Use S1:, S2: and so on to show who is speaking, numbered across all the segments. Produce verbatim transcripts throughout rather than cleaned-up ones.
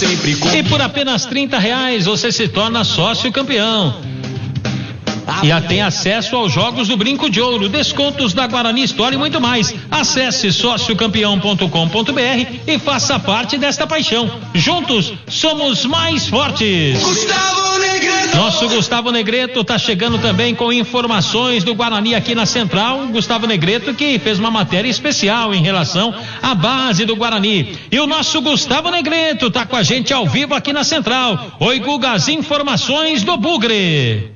S1: sempre com...
S2: E por apenas trinta reais você se torna sócio campeão. E já tem acesso aos jogos do Brinco de Ouro, descontos da Guarani Store e muito mais. Acesse sócio campeão ponto com ponto b r e faça parte desta paixão. Juntos somos mais fortes.
S1: Gustavo Negreto.
S2: Nosso Gustavo Negreto está chegando também com informações do Guarani aqui na Central. Gustavo Negreto que fez uma matéria especial em relação à base do Guarani. E o nosso Gustavo Negreto está com a gente ao vivo aqui na Central. Oi, Guga, as informações do Bugre.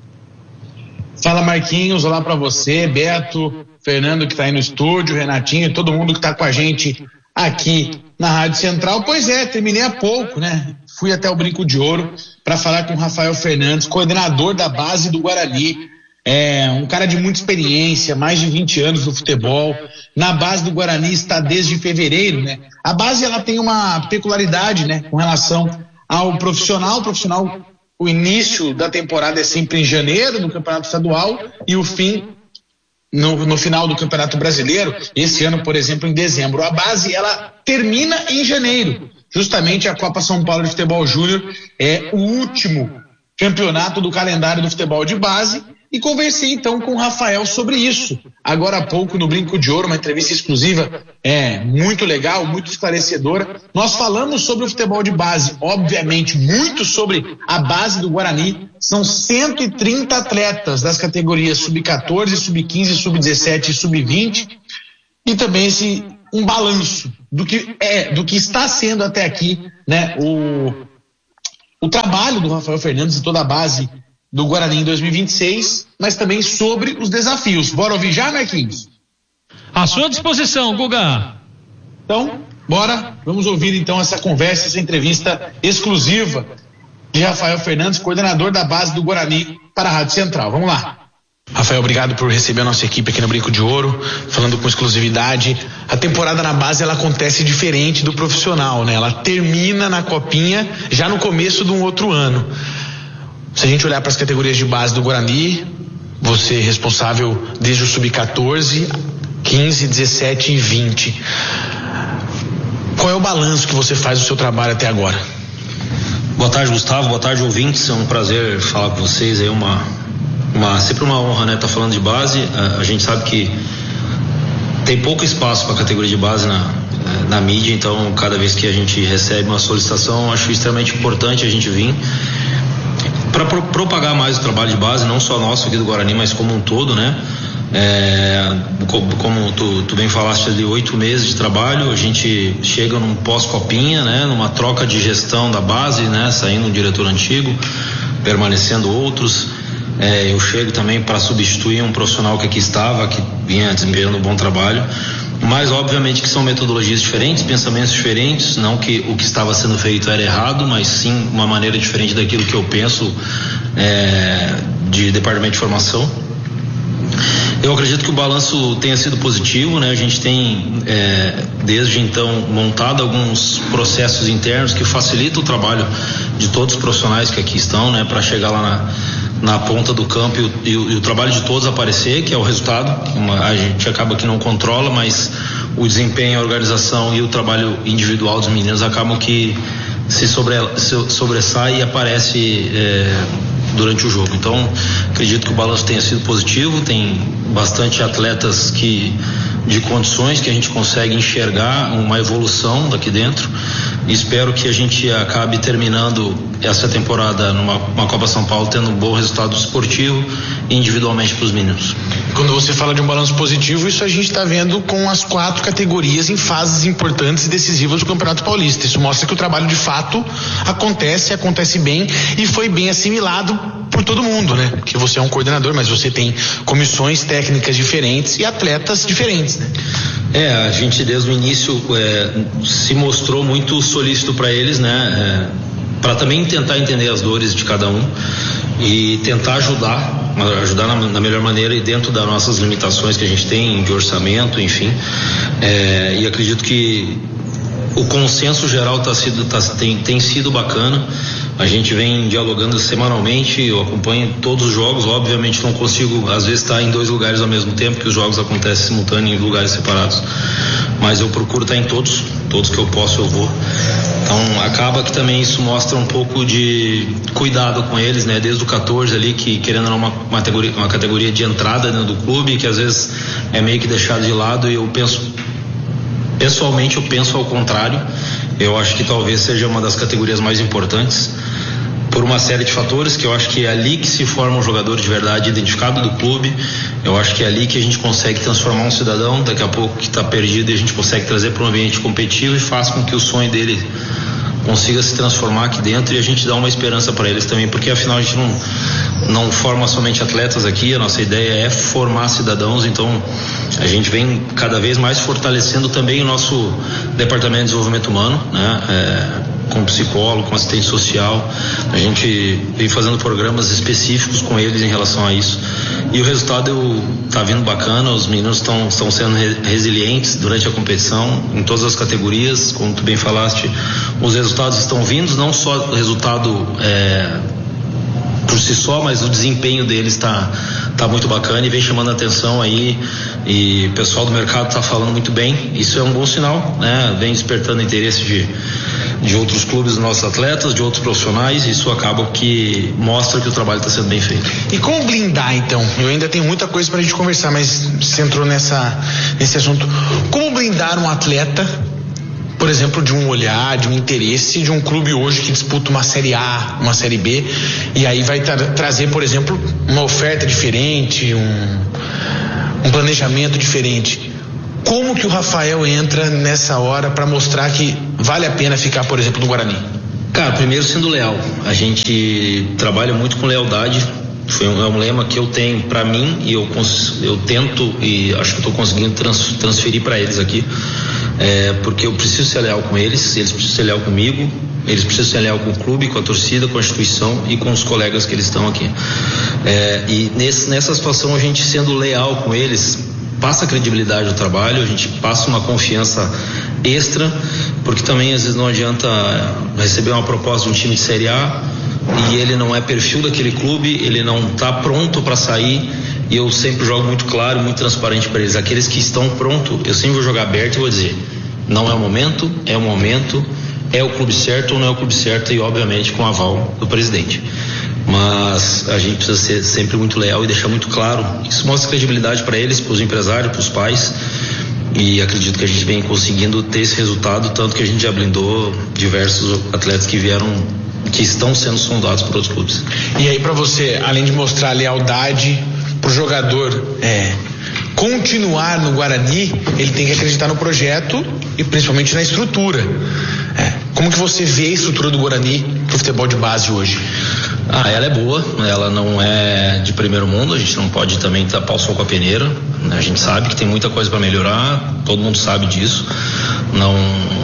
S3: Fala, Marquinhos, olá pra você, Beto, Fernando que tá aí no estúdio, Renatinho, todo mundo que tá com a gente aqui na Rádio Central. Pois é, terminei há pouco, né? Fui até o Brinco de Ouro para falar com o Rafael Fernandes, coordenador da base do Guarani, é um cara de muita experiência, mais de vinte anos no futebol. Na base do Guarani está desde fevereiro, né? A base, ela tem uma peculiaridade, né, com relação ao profissional, o profissional... O início da temporada é sempre em janeiro no Campeonato Estadual e o fim no, no final do Campeonato Brasileiro. Esse ano, por exemplo, em dezembro. A base, ela termina em janeiro. Justamente a Copa São Paulo de Futebol Júnior é o último campeonato do calendário do futebol de base. E conversei então com o Rafael sobre isso. Agora há pouco no Brinco de Ouro, uma entrevista exclusiva, é muito legal, muito esclarecedora. Nós falamos sobre o futebol de base, obviamente, muito sobre a base do Guarani. São cento e trinta atletas das categorias sub catorze, sub quinze, sub dezessete e sub vinte. E também esse um balanço do que é, do que está sendo até aqui, né, o, o trabalho do Rafael Fernandes e toda a base do Guarani em dois mil e vinte e seis, mas também sobre os desafios. Bora ouvir já, Marquinhos?
S2: À sua disposição, Guga.
S3: Então, bora. Vamos ouvir então essa conversa, essa entrevista exclusiva de Rafael Fernandes, coordenador da base do Guarani, para a Rádio Central. Vamos lá. Rafael, obrigado por receber a nossa equipe aqui no Brinco de Ouro, falando com exclusividade. A temporada na base, ela acontece diferente do profissional, né? Ela termina na copinha já no começo de um outro ano. Se a gente olhar para as categorias de base do Guarani, você é responsável desde o sub catorze, quinze, dezessete e vinte. Qual é o balanço que você faz do seu trabalho até agora?
S4: Boa tarde, Gustavo. Boa tarde, ouvintes. É um prazer falar com vocês. É uma, uma, sempre uma honra, né, estar falando de base. A, a gente sabe que tem pouco espaço para a categoria de base na, na mídia, então cada vez que a gente recebe uma solicitação, acho extremamente importante a gente vir para pro, propagar mais o trabalho de base, não só nosso aqui do Guarani, mas como um todo, né? É, como tu, tu bem falaste ali, oito meses de trabalho, a gente chega num pós-copinha, né? Numa troca de gestão da base, né? Saindo um diretor antigo, permanecendo outros. É, eu chego também para substituir um profissional que aqui estava, que vinha desempenhando um bom trabalho. Mas obviamente que são metodologias diferentes, pensamentos diferentes, não que o que estava sendo feito era errado, mas sim uma maneira diferente daquilo que eu penso é, de departamento de formação. Eu acredito que o balanço tenha sido positivo, né? A gente tem é, desde então montado alguns processos internos que facilitam o trabalho de todos os profissionais que aqui estão, né? Para chegar lá na na ponta do campo e o, e, o, e o trabalho de todos aparecer, que é o resultado. Uma, a gente acaba que não controla, mas o desempenho, a organização e o trabalho individual dos meninos acabam que se, sobre, se sobressai e aparece é, durante o jogo. Então, acredito que o balanço tenha sido positivo, tem bastante atletas que de condições que a gente consegue enxergar uma evolução daqui dentro. Espero que a gente acabe terminando essa temporada numa uma Copa São Paulo tendo um bom resultado esportivo e individualmente para os meninos.
S3: Quando você fala de um balanço positivo, isso a gente está vendo com as quatro categorias em fases importantes e decisivas do Campeonato Paulista. Isso mostra que o trabalho de fato acontece, acontece bem e foi bem assimilado por todo mundo, né? Porque você é um coordenador, mas você tem comissões técnicas diferentes e atletas diferentes, né?
S4: É, a gente desde o início é, se mostrou muito solícito para eles, né? É, para também tentar entender as dores de cada um e tentar ajudar, ajudar na, na melhor maneira e dentro das nossas limitações que a gente tem de orçamento, enfim. É, e acredito que o consenso geral tá sido, tá, tem, tem sido bacana. A gente vem dialogando semanalmente, eu acompanho todos os jogos, obviamente não consigo às vezes estar em dois lugares ao mesmo tempo, que os jogos acontecem simultâneo em lugares separados, mas eu procuro estar em todos, todos que eu posso eu vou. Então acaba que também isso mostra um pouco de cuidado com eles, né? Desde o catorze ali, que querendo ou não, uma, uma, categoria, uma categoria de entrada dentro do clube, que às vezes é meio que deixado de lado, e eu penso, pessoalmente eu penso ao contrário. Eu acho que talvez seja uma das categorias mais importantes, por uma série de fatores, que eu acho que é ali que se forma um jogador de verdade identificado do clube. Eu acho que é ali que a gente consegue transformar um cidadão, daqui a pouco, que está perdido, e a gente consegue trazer para um ambiente competitivo e faz com que o sonho dele consiga se transformar aqui dentro, e a gente dá uma esperança para eles também, porque afinal a gente não, não forma somente atletas aqui, a nossa ideia é formar cidadãos. Então a gente vem cada vez mais fortalecendo também o nosso departamento de desenvolvimento humano, né? É, com psicólogo, com assistente social. A gente vem fazendo programas específicos com eles em relação a isso, e o resultado está vindo bacana. Os meninos estão estão sendo re- resilientes durante a competição em todas as categorias, como tu bem falaste. Os resultados estão vindo, não só o resultado é, por si só, mas o desempenho deles está tá muito bacana e vem chamando a atenção aí, e o pessoal do mercado está falando muito bem. Isso é um bom sinal, né? Vem despertando interesse de de outros clubes dos nossos atletas, de outros profissionais, e isso acaba que mostra que o trabalho está sendo bem feito.
S3: E como blindar, então? Eu ainda tenho muita coisa para a gente conversar, mas você entrou nessa, nesse assunto. Como blindar um atleta, por exemplo, de um olhar, de um interesse de um clube hoje que disputa uma Série A, uma Série B, e aí vai tra- trazer, por exemplo, uma oferta diferente, um, um planejamento diferente? Como que o Rafael entra nessa hora para mostrar que vale a pena ficar, por exemplo, no Guarani?
S4: Cara, primeiro sendo leal. A gente trabalha muito com lealdade. Foi um, é um lema que eu tenho para mim, e eu, eu tento, e acho que estou conseguindo trans, transferir para eles aqui, é, porque eu preciso ser leal com eles, eles precisam ser leal comigo, eles precisam ser leal com o clube, com a torcida, com a instituição e com os colegas que eles estão aqui. É, e nesse, nessa situação, a gente sendo leal com eles, passa credibilidade ao trabalho, a gente passa uma confiança extra, porque também às vezes não adianta receber uma proposta de um time de Série A e ele não é perfil daquele clube, ele não está pronto para sair, e eu sempre jogo muito claro, muito transparente para eles. Aqueles que estão prontos, eu sempre vou jogar aberto e vou dizer, não é o momento, é o momento, é o clube certo ou não é o clube certo, e obviamente com o aval do presidente. Mas a gente precisa ser sempre muito leal e deixar muito claro. Isso mostra credibilidade para eles, para os empresários, para os pais, e acredito que a gente vem conseguindo ter esse resultado, tanto que a gente já blindou diversos atletas que vieram, que estão sendo sondados por outros clubes.
S3: E aí, para você, além de mostrar lealdade para o jogador é, continuar no Guarani, ele tem que acreditar no projeto e principalmente na estrutura. É, como que você vê a estrutura do Guarani para o futebol de base hoje?
S4: Ah, ela é boa, ela não é de primeiro mundo, a gente não pode também tapar o sol com a peneira, né? A gente sabe que tem muita coisa para melhorar, todo mundo sabe disso, não,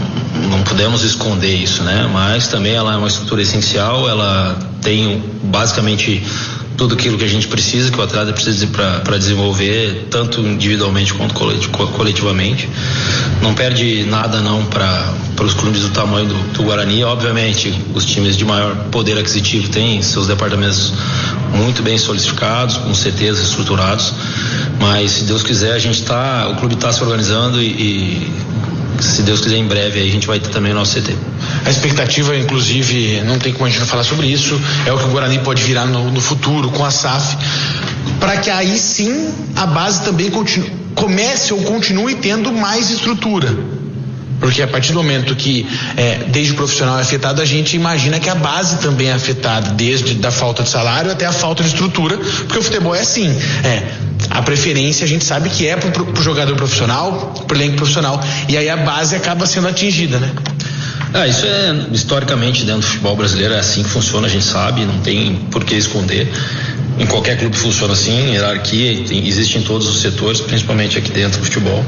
S4: não podemos esconder isso, né? Mas também ela é uma estrutura essencial, ela tem basicamente tudo aquilo que a gente precisa, que o atleta precisa para desenvolver, tanto individualmente quanto coletivamente. Não perde nada não para os clubes do tamanho do, do Guarani. Obviamente, os times de maior poder aquisitivo têm seus departamentos muito bem solidificados, com C Tês estruturados, mas se Deus quiser, a gente tá, o clube está se organizando, e, e se Deus quiser, em breve aí a gente vai ter também o nosso C T.
S3: A expectativa, inclusive, não tem como a gente não falar sobre isso, é o que o Guarani pode virar no, no futuro com a S A F, para que aí sim a base também continue, comece ou continue tendo mais estrutura. Porque a partir do momento que é, desde o profissional é afetado, a gente imagina que a base também é afetada, desde da falta de salário até a falta de estrutura, porque o futebol é assim, é, a preferência a gente sabe que é pro, pro jogador profissional, pro elenco profissional, e aí a base acaba sendo atingida, né?
S4: Ah, isso é historicamente dentro do futebol brasileiro, é assim que funciona, a gente sabe, não tem por que esconder. Em qualquer clube funciona assim, hierarquia tem, existe em todos os setores, principalmente aqui dentro do futebol.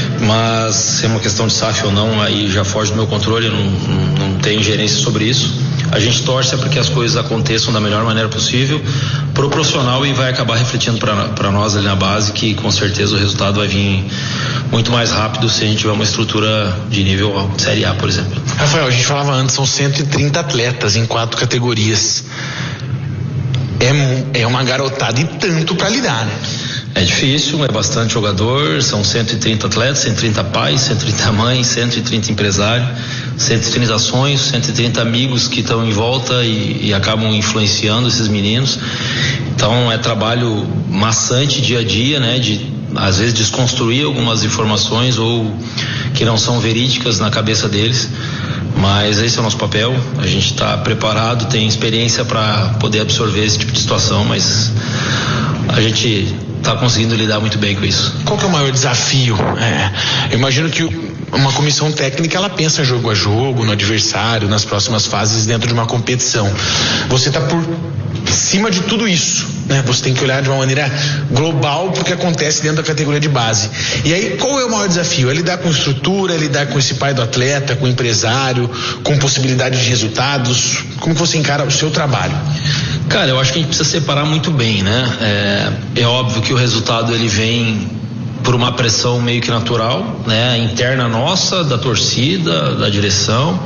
S4: Mas se é uma questão de S A F ou não, aí já foge do meu controle, não, não, não tem gerência sobre isso. A gente torce para que as coisas aconteçam da melhor maneira possível pro profissional, e vai acabar refletindo para nós ali na base, que com certeza o resultado vai vir muito mais rápido se a gente tiver uma estrutura de nível Série A, por exemplo.
S3: Rafael, a gente falava antes, são cento e trinta atletas em quatro categorias. É, é uma garotada e tanto para lidar, né?
S4: É difícil, é bastante jogador, são cento e trinta atletas, cento e trinta pais, cento e trinta mães, cento e trinta empresários. cento e trinta sonhos, cento e trinta amigos que estão em volta e, e acabam influenciando esses meninos. Então é trabalho maçante dia a dia, né? De às vezes desconstruir algumas informações ou que não são verídicas na cabeça deles, mas esse é o nosso papel. A gente está preparado, tem experiência para poder absorver esse tipo de situação, mas a gente está conseguindo lidar muito bem com isso.
S3: Qual que é o maior desafio? É, eu imagino que uma comissão técnica, ela pensa jogo a jogo, no adversário, nas próximas fases dentro de uma competição. Você está por cima de tudo isso, né? Você tem que olhar de uma maneira global para o que acontece dentro da categoria de base. E aí, qual é o maior desafio? É lidar com estrutura, é lidar com esse pai do atleta, com o empresário, com possibilidade de resultados? Como que você encara o seu trabalho?
S4: Cara, eu acho que a gente precisa separar muito bem, né? É, é óbvio que o resultado ele vem por uma pressão meio que natural, né? Interna nossa, da torcida, da direção,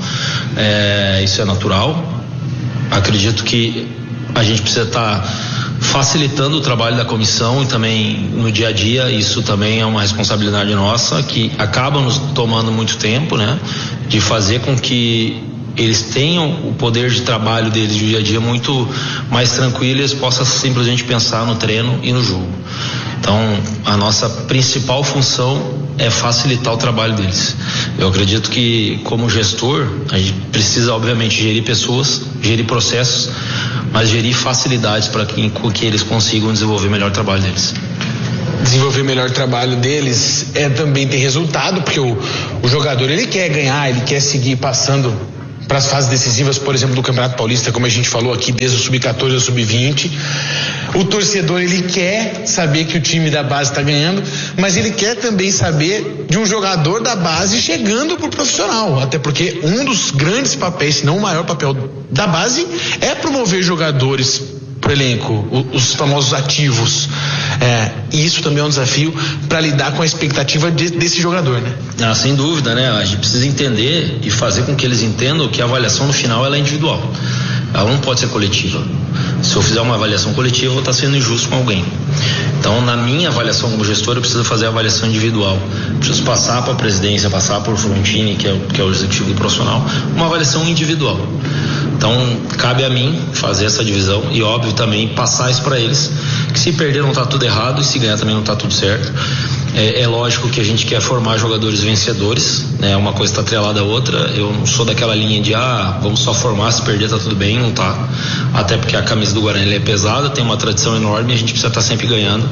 S4: é, isso é natural. Acredito que a gente precisa estar facilitando o trabalho da comissão e também no dia a dia, isso também é uma responsabilidade nossa, que acaba nos tomando muito tempo, né? De fazer com que eles tenham o poder de trabalho deles de dia a dia muito mais tranquilo e eles possam simplesmente pensar no treino e no jogo. Então, a nossa principal função é facilitar o trabalho deles. Eu acredito que, como gestor, a gente precisa, obviamente, gerir pessoas, gerir processos, mas gerir facilidades para que, que eles consigam desenvolver melhor o trabalho deles.
S3: Desenvolver melhor o trabalho deles é também ter resultado, porque o, o jogador, ele quer ganhar, ele quer seguir passando para as fases decisivas, por exemplo, do Campeonato Paulista, como a gente falou aqui, desde o sub catorze ao sub vinte. O torcedor, ele quer saber que o time da base está ganhando, mas ele quer também saber de um jogador da base chegando pro profissional, até porque um dos grandes papéis, se não o maior papel da base, é promover jogadores pro elenco, os famosos ativos. É, e isso também é um desafio para lidar com a expectativa de, desse jogador, né?
S4: Ah, sem dúvida, né? A gente precisa entender e fazer com que eles entendam que a avaliação no final ela é individual. Ela não pode ser coletiva. Se eu fizer uma avaliação coletiva, eu vou estar sendo injusto com alguém. Então, na minha avaliação como gestor, eu preciso fazer a avaliação individual. Eu preciso passar para a presidência, passar por Frontini, que é, que é o executivo profissional, uma avaliação individual. Então, cabe a mim fazer essa divisão e, óbvio, também passar isso para eles, que se perder não está tudo errado e se ganhar também não está tudo certo. É, é lógico que a gente quer formar jogadores vencedores, né? Uma coisa está atrelada à outra. Eu não sou daquela linha de, ah, vamos só formar, se perder está tudo bem, não tá. Até porque a camisa do Guarani é pesada, tem uma tradição enorme e a gente precisa estar sempre ganhando,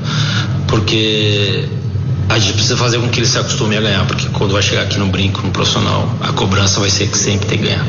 S4: porque a gente precisa fazer com que eles se acostumem a ganhar, porque quando vai chegar aqui no brinco, no profissional, a cobrança vai ser que sempre tem que ganhar.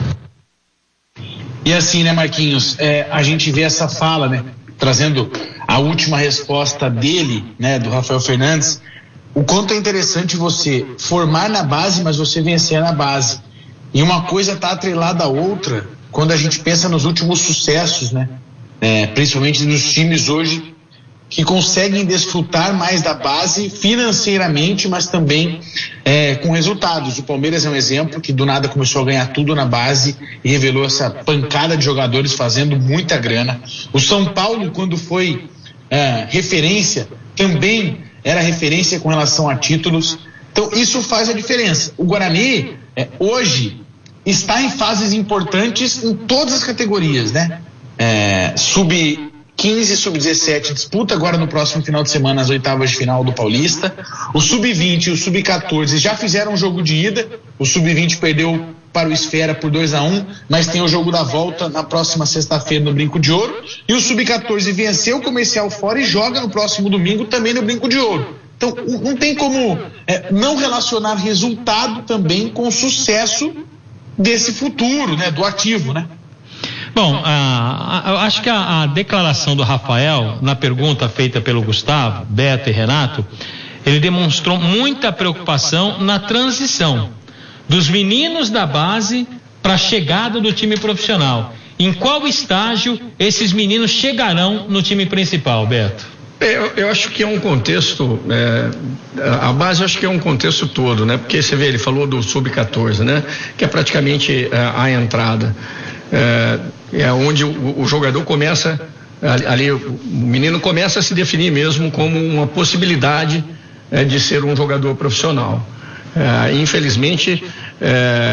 S3: E assim, né, Marquinhos, é, a gente vê essa fala, né, trazendo a última resposta dele, né, do Rafael Fernandes, o quanto é interessante você formar na base, mas você vencer na base. E uma coisa está atrelada à outra quando a gente pensa nos últimos sucessos, né, é, principalmente nos times hoje que conseguem desfrutar mais da base financeiramente, mas também é, com resultados. O Palmeiras é um exemplo que do nada começou a ganhar tudo na base e revelou essa pancada de jogadores fazendo muita grana. O São Paulo, quando foi é, referência, também era referência com relação a títulos. Então isso faz a diferença. O Guarani é, hoje está em fases importantes em todas as categorias, né? É, sub quinze, sub dezessete disputa agora no próximo final de semana as oitavas de final do Paulista. O sub vinte e o sub catorze já fizeram um jogo de ida. O sub vinte perdeu para o Esfera por dois a um, mas tem o jogo da volta na próxima sexta-feira no Brinco de Ouro. E o sub catorze venceu o Comercial fora e joga no próximo domingo também no Brinco de Ouro. Então não tem como é, não relacionar resultado também com o sucesso desse futuro, né, do ativo, né?
S2: Bom, a, a, eu acho que a, a declaração do Rafael, na pergunta feita pelo Gustavo, Beto e Renato, ele demonstrou muita preocupação na transição dos meninos da base para a chegada do time profissional. Em qual estágio esses meninos chegarão no time principal, Beto?
S1: Eu, eu acho que é um contexto, é, a base eu acho que é um contexto todo, né? Porque você vê, ele falou do sub catorze, né? Que é praticamente é, a entrada. É, é onde o, o jogador começa, ali, ali o menino começa a se definir mesmo como uma possibilidade é, de ser um jogador profissional. É, infelizmente, é,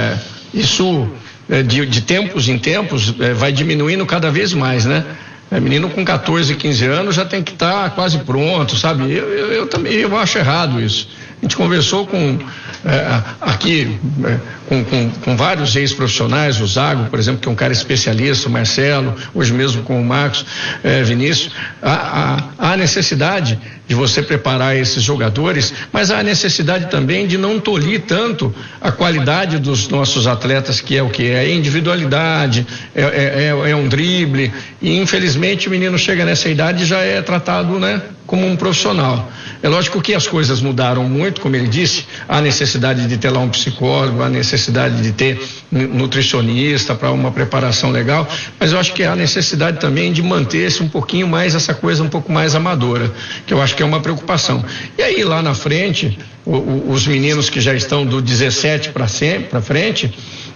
S1: isso de, de tempos em tempos vai diminuindo cada vez mais, né? É, menino com catorze, quinze anos já tem que estar tá quase pronto, sabe? Eu, eu, eu também eu acho errado isso. A gente conversou com é, aqui é, com, com, com vários ex-profissionais, o Zago, por exemplo, que é um cara especialista, o Marcelo, hoje mesmo com o Marcos, é, Vinícius. Há, há, há necessidade de você preparar esses jogadores, mas há necessidade também de não tolir tanto a qualidade dos nossos atletas, que é o que? É individualidade, é, é, é um drible, e infelizmente o menino chega nessa idade e já é tratado, né, como um profissional. É lógico que as coisas mudaram muito, como ele disse, há necessidade de ter lá um psicólogo, há necessidade de ter nutricionista para uma preparação legal, mas eu acho que há necessidade também de manter-se um pouquinho mais essa coisa um pouco mais amadora, que eu acho que é uma preocupação. E aí lá na frente, o, o, os meninos que já estão do dezessete para para frente,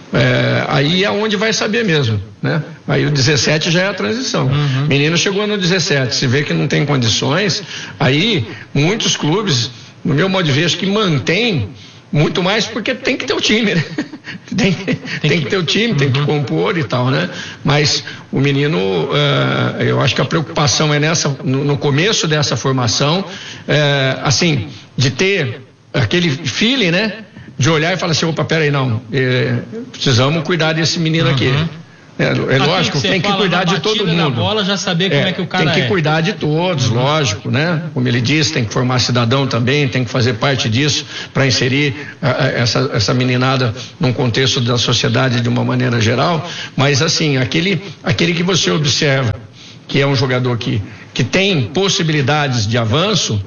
S1: é, aí é onde vai saber mesmo, né? Aí o dezessete já é a transição. Uhum. Menino chegou no dezessete, se vê que não tem condições, aí muitos clubes, no meu modo de ver, acho que mantém muito mais porque tem que ter o time, né? Tem, tem, tem que ter o time, uhum. Tem que compor e tal, né? Mas o menino, uh, eu acho que a preocupação é nessa, no, no começo dessa formação, uh, assim, de ter aquele feeling, né? De olhar e falar assim, opa, peraí, não, eh, precisamos cuidar desse menino uhum. aqui. É, é lógico, que tem que cuidar de todo mundo.
S2: Da bola, já saber como é, é que o cara
S1: tem que
S2: é.
S1: cuidar de todos, uhum. Lógico, né? Como ele disse, tem que formar cidadão também, tem que fazer parte disso para inserir a, a, essa, essa meninada num contexto da sociedade de uma maneira geral. Mas assim, aquele, aquele que você observa que é um jogador que, que tem possibilidades de avanço,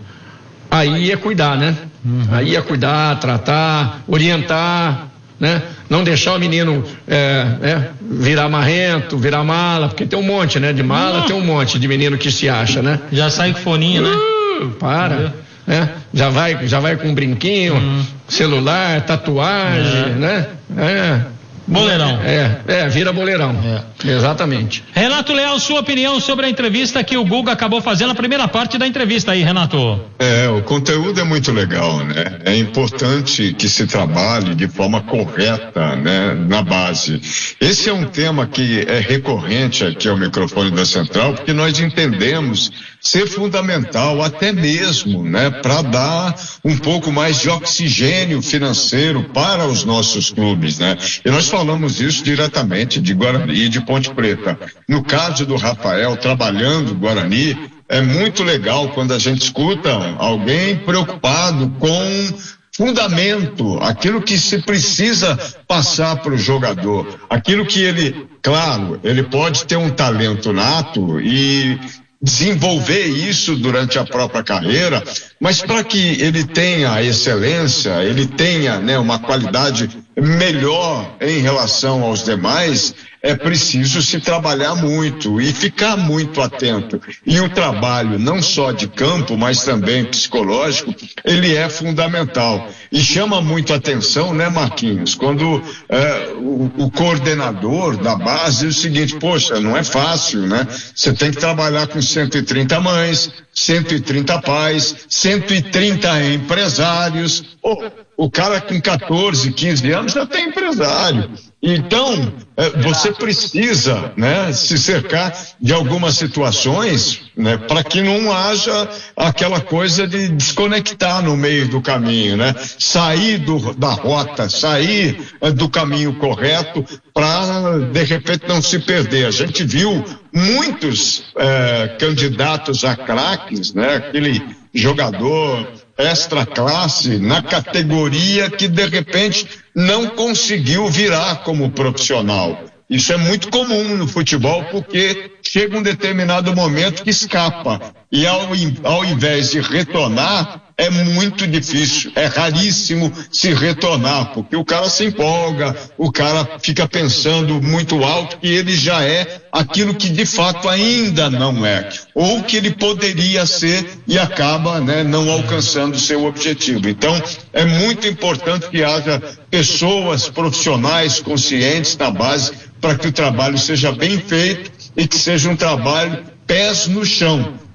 S1: aí é cuidar, né? Uhum. Aí é cuidar, tratar, orientar, né? Não deixar o menino é, é, virar marrento, virar mala, porque tem um monte, né? De mala uhum. Tem um monte de menino que se acha, né?
S2: Já sai com foninho, uh,
S1: né? Para, né? Já vai, já vai com um brinquinho, uhum. Celular, tatuagem, é. Né? É.
S2: Boleirão.
S1: É, é, vira boleirão. É. Exatamente.
S2: Renato Leal, sua opinião sobre a entrevista que o Guga acabou fazendo, a primeira parte da entrevista aí, Renato.
S5: É, o conteúdo é muito legal, né? É importante que se trabalhe de forma correta, né? Na base. Esse é um tema que é recorrente aqui ao microfone da Central, porque nós entendemos ser fundamental até mesmo, né? Para dar um pouco mais de oxigênio financeiro para os nossos clubes, né? E nós falamos isso diretamente de Guarani e de Ponte Preta. No caso do Rafael, trabalhando Guarani, é muito legal quando a gente escuta alguém preocupado com fundamento, aquilo que se precisa passar para o jogador, aquilo que ele, claro, ele pode ter um talento nato e desenvolver isso durante a própria carreira, mas para que ele tenha a excelência, ele tenha, né, uma qualidade melhor em relação aos demais, é preciso se trabalhar muito e ficar muito atento. E o trabalho, não só de campo, mas também psicológico, ele é fundamental. E chama muito atenção, né, Marquinhos, quando é, o, o coordenador da base diz o seguinte, poxa, não é fácil, né? Você tem que trabalhar com cento e trinta mães, cento e trinta pais, cento e trinta empresários. Oh, o cara com catorze, quinze anos já tem empresário. Então, você precisa, né, se cercar de algumas situações, né, para que não haja aquela coisa de desconectar no meio do caminho, né? Sair do, da rota, sair é, do caminho correto para, de repente, não se perder. A gente viu muitos é, candidatos a craques, né? Aquele jogador extra classe na categoria que de repente não conseguiu virar como profissional. Isso é muito comum no futebol porque chega um determinado momento que escapa e ao, ao invés de retornar é muito difícil, é raríssimo se retornar, porque o cara se empolga, o cara fica pensando muito alto que ele já é aquilo que de fato ainda não é, ou que ele poderia ser e acaba, né, não alcançando o seu objetivo. Então, é muito importante que haja pessoas profissionais conscientes na base para que o trabalho seja bem feito e que seja um trabalho pés no chão,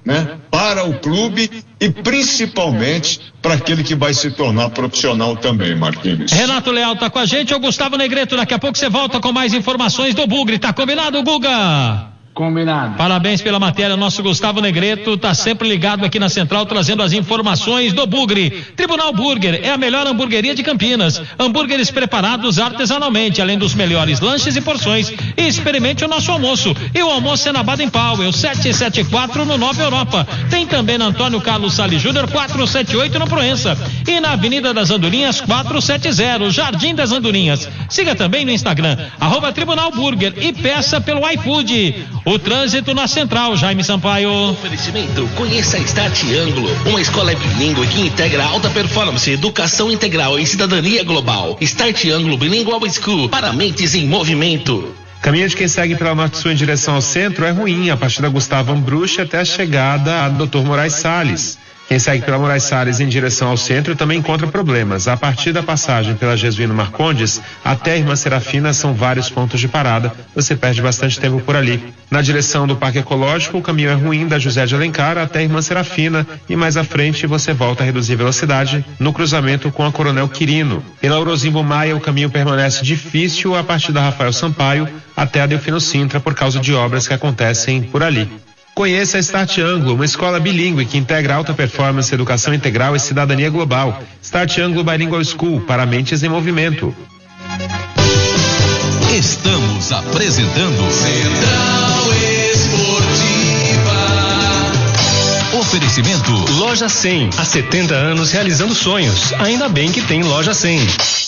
S5: né, para o clube e principalmente para aquele que vai se tornar profissional também, Marquinhos.
S2: Renato Leal tá com a gente, o Gustavo Negreto, daqui a pouco você volta com mais informações do Bugre, tá combinado, Guga?
S3: Combinado.
S2: Parabéns pela matéria, nosso Gustavo Negreto tá sempre ligado aqui na Central, trazendo as informações do Bugre. Tribunal Burger é a melhor hamburgueria de Campinas, hambúrgueres preparados artesanalmente, além dos melhores lanches e porções. E experimente o nosso almoço, e o almoço é na Baden Powell, setecentos e setenta e quatro no Nova Europa. Tem também na Antônio Carlos Salles Júnior quatrocentos e setenta e oito no Proença, e na Avenida das Andorinhas quatrocentos e setenta, Jardim das Andorinhas. Siga também no Instagram, arroba Tribunal Burger, e peça pelo iFood. O trânsito na Central, Jaime Sampaio.
S6: Oferecimento, conheça a Start Ângulo, uma escola bilíngue que integra alta performance, educação integral e cidadania global. Start Ângulo Bilingual School, para mentes em movimento.
S7: Caminho de quem segue pela Norte Sul em direção ao centro é ruim, a partir da Gustavo Ambruch até a chegada a doutor Moraes Salles. Quem segue pela Moraes Salles em direção ao centro também encontra problemas. A partir da passagem pela Jesuíno Marcondes até a Irmã Serafina são vários pontos de parada. Você perde bastante tempo por ali. Na direção do Parque Ecológico, o caminho é ruim da José de Alencar até a Irmã Serafina e mais à frente você volta a reduzir velocidade no cruzamento com a Coronel Quirino. Pela Orozimbo Maia, o caminho permanece difícil a partir da Rafael Sampaio até a Delfino Sintra por causa de obras que acontecem por ali. Conheça a Start Ângulo, uma escola bilíngue que integra alta performance, educação integral e cidadania global. Start Ângulo Bilingual School, para mentes em movimento.
S8: Estamos apresentando Central Esportiva. Oferecimento
S9: Loja cem, há setenta anos realizando sonhos. Ainda bem que tem Loja cem.